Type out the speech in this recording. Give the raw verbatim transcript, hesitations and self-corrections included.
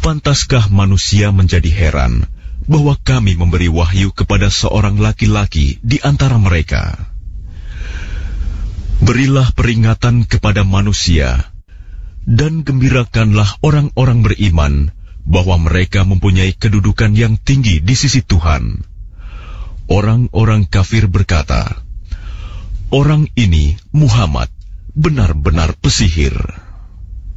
pantaskah manusia menjadi heran bahwa kami memberi wahyu kepada seorang laki-laki di antara mereka? Berilah peringatan kepada manusia, dan gembirakanlah orang-orang beriman bahwa mereka mempunyai kedudukan yang tinggi di sisi Tuhan. Orang-orang kafir berkata, "Orang ini, Muhammad, benar-benar pesihir."